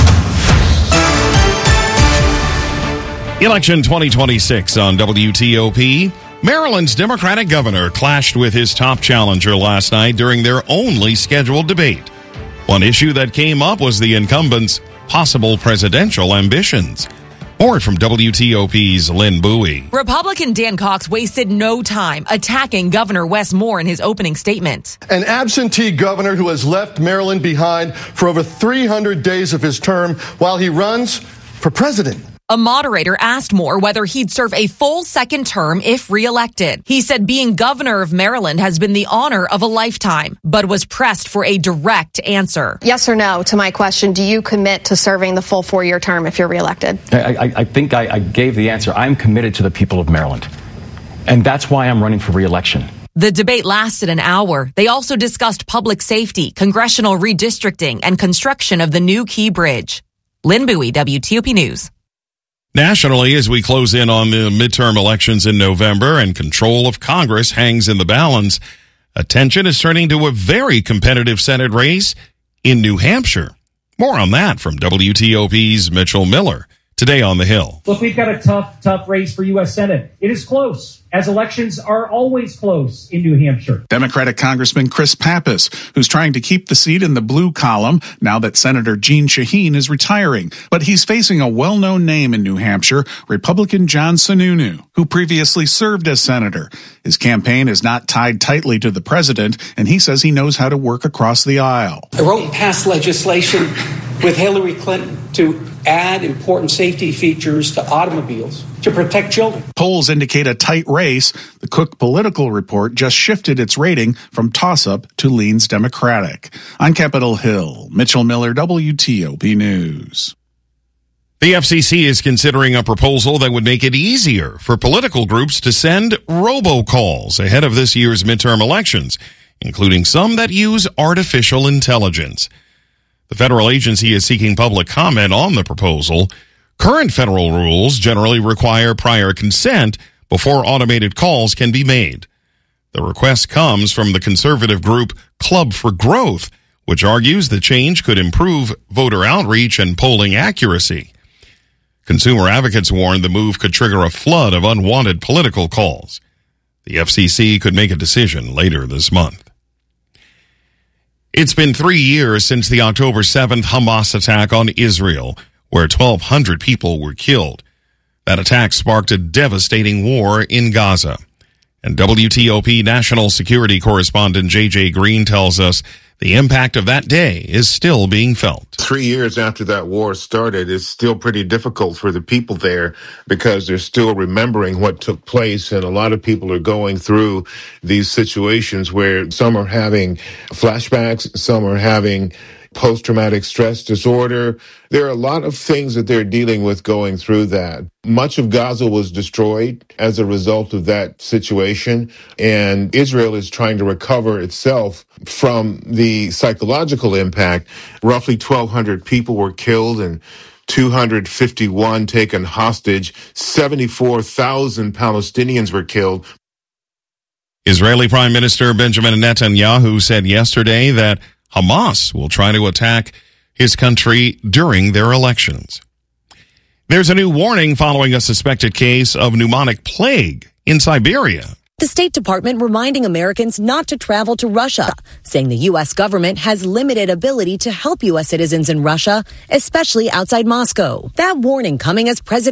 Election twenty twenty-six on W T O P. Maryland's Democratic governor clashed with his top challenger last night during their only scheduled debate. One issue that came up was the incumbent's possible presidential ambitions. More from W T O P's Lynn Bowie. Republican Dan Cox wasted no time attacking Governor Wes Moore in his opening statement. An absentee governor who has left Maryland behind for over three hundred days of his term while he runs for president. A moderator asked Moore whether he'd serve a full second term if reelected. He said being governor of Maryland has been the honor of a lifetime, but was pressed for a direct answer. Yes or no to my question, do you commit to serving the full four-year term if you're reelected? I, I, I think I, I gave the answer. I'm committed to the people of Maryland, and that's why I'm running for reelection. The debate lasted an hour. They also discussed public safety, congressional redistricting, and construction of the new Key Bridge. Lynn Bowie, W T O P News. Nationally, as we close in on the midterm elections in November and control of Congress hangs in the balance, attention is turning to a very competitive Senate race in New Hampshire. More on that from W T O P's Mitchell Miller today on the Hill. Look, we've got a tough, tough race for U S Senate. It is close, as elections are always close in New Hampshire. Democratic Congressman Chris Pappas, who's trying to keep the seat in the blue column now that Senator Jeanne Shaheen is retiring. But he's facing a well-known name in New Hampshire, Republican John Sununu, who previously served as senator. His campaign is not tied tightly to the president, and he says he knows how to work across the aisle. I wrote and passed legislation with Hillary Clinton to add important safety features to automobiles to protect children. Polls indicate a tight race. The Cook Political Report just shifted its rating from toss-up to leans Democratic. On Capitol Hill, Mitchell Miller, W T O P News. The F C C is considering a proposal that would make it easier for political groups to send robocalls ahead of this year's midterm elections, including some that use artificial intelligence. The federal agency is seeking public comment on the proposal. Current federal rules generally require prior consent before automated calls can be made. The request comes from the conservative group Club for Growth, which argues the change could improve voter outreach and polling accuracy. Consumer advocates warn the move could trigger a flood of unwanted political calls. The F C C could make a decision later this month. It's been three years since the October seventh Hamas attack on Israel, where twelve hundred people were killed. That attack sparked a devastating war in Gaza. And W T O P national security correspondent J J Green tells us The impact of that day is still being felt. Three years after that war started, it's still pretty difficult for the people there because they're still remembering what took place. And a lot of people are going through these situations where some are having flashbacks, some are having post-traumatic stress disorder. There are a lot of things that they're dealing with going through that. Much of Gaza was destroyed as a result of that situation, and Israel is trying to recover itself from the psychological impact. Roughly twelve hundred people were killed and two hundred fifty-one taken hostage. seventy-four thousand Palestinians were killed. Israeli Prime Minister Benjamin Netanyahu said yesterday that Hamas will try to attack his country during their elections. There's a new warning following a suspected case of pneumonic plague in Siberia. The State Department reminding Americans not to travel to Russia, saying the U S government has limited ability to help U S citizens in Russia, especially outside Moscow. That warning coming as President